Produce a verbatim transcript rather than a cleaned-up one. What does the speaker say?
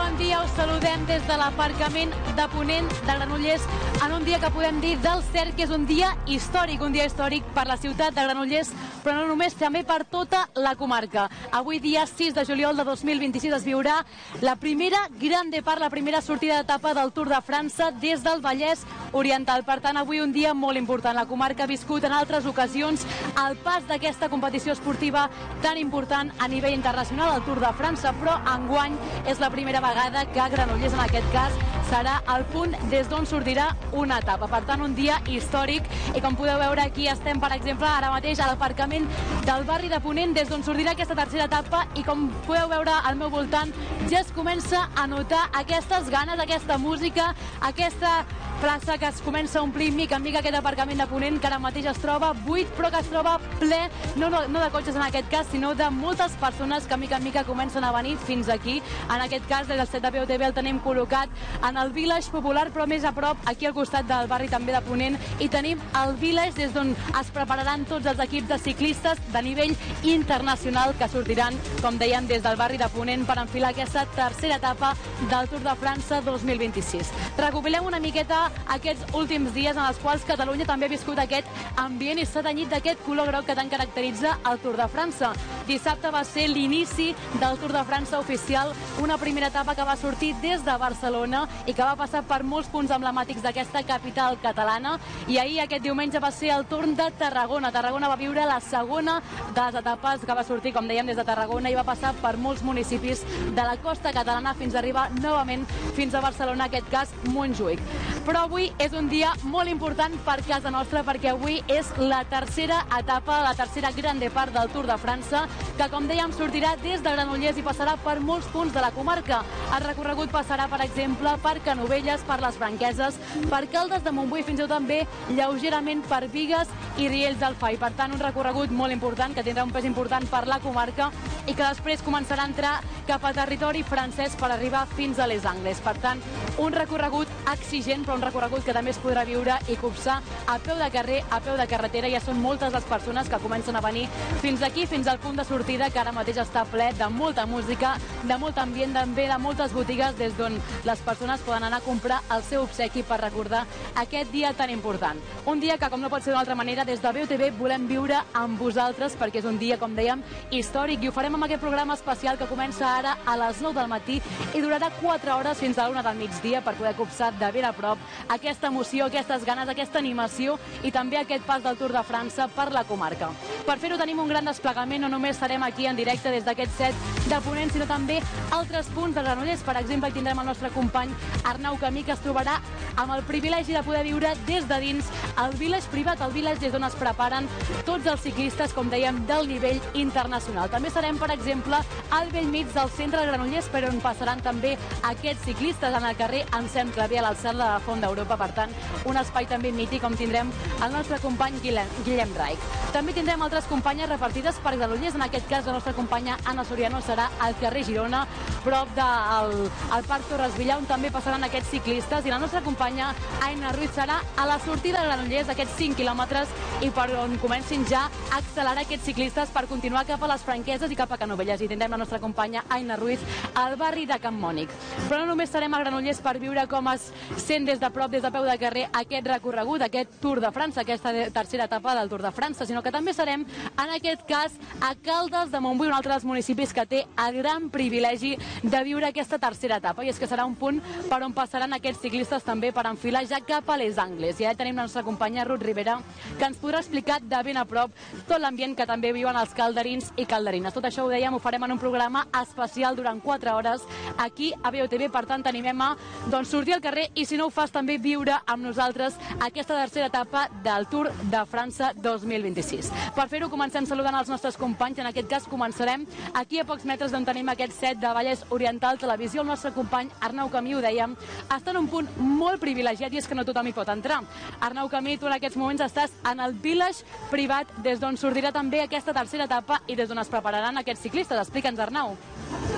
bon dia, us saludem des de l'aparcament de Ponent de Granollers en un dia que podem dir del cert que és un dia històric, un dia històric per la ciutat de Granollers, però no només, també per tota la comarca. Avui dia sis de juliol de dos mil vint-i-sis es viurà la primera gran depart, la primera sortida d'etapa del Tour de França des del Vallès Oriental. Per tant, avui un dia molt important. La comarca ha viscut en altres ocasions el pas d'aquesta competició esportiva tan important a nivell internacional, el Tour de França, però enguany és la primera vegada que Granollers, en aquest cas, serà el punt des d'on sortirà una etapa. Per tant, un dia històric, i com podeu veure aquí estem, per exemple, ara mateix a l'aparcament del barri de Ponent, des d'on sortirà aquesta tercera etapa, i com podeu veure al meu voltant ja es comença a notar aquestes ganes, aquesta música, aquesta plaça que es comença a omplir mica en mica, aquest aparcament de Ponent, que ara mateix es troba buit, però que es troba ple, no, no, no de cotxes en aquest cas, sinó de moltes persones que mica en mica comencen a venir fins aquí. En aquest cas, des del set de B O T V el tenim col·locat en el Village Popular, però més a prop, aquí al costat del barri també de Ponent, i tenim el Village, des d'on es prepararan tots els equips de ciclistes de nivell internacional que sortiran, com dèiem, des del barri de Ponent per enfilar aquesta tercera etapa del Tour de França dos mil vint-i-sis. Recopilem una miqueta aquests últims dies en els quals Catalunya també ha viscut aquest ambient i s'ha tenyit d'aquest color groc que tant caracteritza el Tour de França. Dissabte va ser l'inici del Tour de França oficial, una primera etapa que va sortir des de Barcelona i que va passar per molts punts emblemàtics d'aquesta capital catalana, i ahir, aquest diumenge, va ser el torn de Tarragona. Tarragona va viure la segona de les etapes que va sortir, com dèiem, des de Tarragona, i va passar per molts municipis de la costa catalana fins a arribar novament fins a Barcelona, en aquest cas Montjuïc. Però avui és un dia molt important per casa nostra, perquè avui és la tercera etapa, la tercera gran depart del Tour de França, que, com dèiem, sortirà des de Granollers i passarà per molts punts de la comarca. El recorregut passarà, per exemple, per Canovelles, per les Franqueses, per Caldes de Montbui, fins i tot també lleugerament per Bigues i Riells del Fai. Per tant, un recorregut molt important, que tindrà un pes important per la comarca i que després començarà a entrar cap a territori francès per arribar fins a Les Angles. Per tant, un recorregut exigent, però un recorregut que també es podrà viure i copsar a peu de carrer, a peu de carretera. Ja són moltes les persones que comencen a venir fins aquí, fins al punt de sortida, que ara mateix està ple de molta música, de molt ambient, també de moltes botigues des d'on les persones poden anar a comprar el seu obsequi per recordar aquest dia tan important. Un dia que, com no pot ser d'una altra manera, des de B O T V volem viure amb vosaltres, perquè és un dia, com dèiem, històric, i ho farem amb aquest programa especial que comença ara a les nou del matí i durarà quatre hores fins a l'una del migdia per poder copsar de ben a prop aquesta emoció, aquestes ganes, aquesta animació i també aquest pas del Tour de França per la comarca. Per fer-ho tenim un gran desplegament, no només serem aquí en directe des d'aquest set de Ponent, sinó també altres punts de Granollers. Per exemple, hi tindrem el nostre company Arnau Camí, que es trobarà amb el privilegi de poder viure des de dins el Village privat, el Village des d'on es preparen tots els ciclistes, com dèiem, del nivell internacional. També serem, per exemple, al bell mig del centre de Granollers, per on passaran també aquests ciclistes en el carrer Anselm Clavé, a l'alçada de la Font d'Europa. Per tant, un espai també mític, com tindrem el nostre company Guillem, Guillem Raich. També tindrem altres companyes repartides per Granollers. En aquest cas, la nostra companya Anna Soriano serà al carrer Girona, prop del al Parc Torres Villa, on també passaran aquests ciclistes, i la nostra companya Aina Ruiz serà a la sortida de Granollers, aquests cinc quilòmetres, i per on comencin ja a accelerar aquests ciclistes per continuar cap a les Franqueses i cap a Canovelles. I tindrem la nostra companya Aina Ruiz al barri de Can Mònic. Però no només serem a Granollers per viure com es sent des de prop, des de peu de carrer, aquest recorregut, aquest Tour de França, aquesta tercera etapa del Tour de França, sinó que també serem, en aquest cas, a Caldes de Montbui, un altre dels municipis que té el gran privilegi de viure aquesta tercera etapa, i és que serà un punt per on passaran aquests ciclistes també per enfilar ja cap a Les Angles. I ara tenim la nostra companya Ruth Rivera, que ens podrà explicar de ben a prop tot l'ambient que també viuen els calderins i calderines. Tot això, ho dèiem, ho farem en un programa especial durant quatre hores aquí a B O T V. Per tant, t'animem a doncs, sortir al carrer i, si no ho fas, també viure amb nosaltres aquesta tercera etapa del Tour de França dos mil vint-i-sis. Per fer-ho, comencem saludant els nostres companys. En aquest cas, començarem aquí a pocs metres d'on tenim aquest set de Vallès Oriental Televisió. El nostre company Arnau Camí, ho dèiem, està en un punt molt privilegiat, i és que no tothom hi pot entrar. Arnau Camí, tu en aquests moments estàs en el Village privat, des d'on sortirà també aquesta tercera etapa i des d'on es prepararan aquests ciclistes. Explica'ns, Arnau.